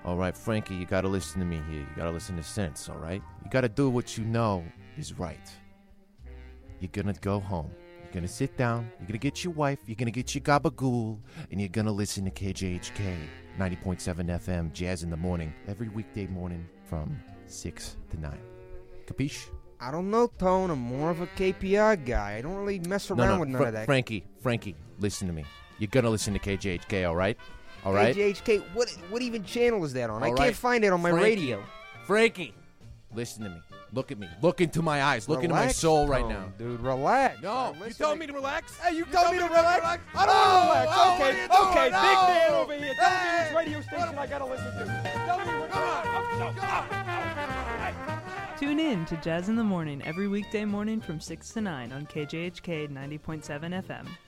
All right, Frankie, you got to listen to me here. You got to listen to sense, all right? You got to do what you know is right. You're going to go home. You're going to sit down. You're going to get your wife. You're going to get your gabagool. And you're going to listen to KJHK 90.7 FM, Jazz in the Morning, every weekday morning from 6 to 9. Capiche? I don't know, Tone. I'm more of a KPI guy. I don't really mess around with none of that. Frankie, listen to me. You're going to listen to KJHK, all right? All right? KJHK, what even channel is that on? All I can't find it on my radio. Frankie, listen to me. Look at me. Look into my eyes. Look into my soul right now. Dude, relax. No, you told me to relax? Hey, you told me to relax? I don't want to relax. Okay, big man over here. Tell me which radio station I got to listen to. Tell me which Tune in to Jazz in the Morning every weekday morning from 6 to 9 on KJHK 90.7 FM.